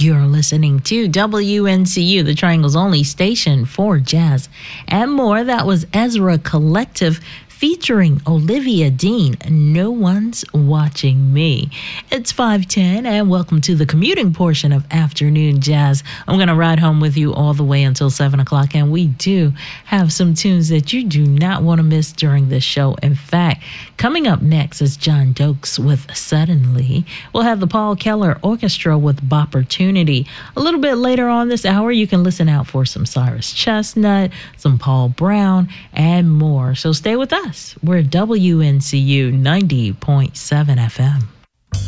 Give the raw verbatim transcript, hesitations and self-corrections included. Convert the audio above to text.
You're listening to W N C U, the Triangle's only station for jazz and more. That was Ezra Collective featuring Olivia Dean, No One's Watching Me. It's five ten, and welcome to the commuting portion of Afternoon Jazz. I'm going to ride home with you all the way until seven o'clock, and we do have some tunes that you do not want to miss during this show. In fact, coming up next is John Dokes with Suddenly. We'll have the Paul Keller Orchestra with Bopportunity. A little bit later on this hour, you can listen out for some Cyrus Chestnut, some Paul Brown, and more. So stay with us. We're W N C U ninety point seven F M.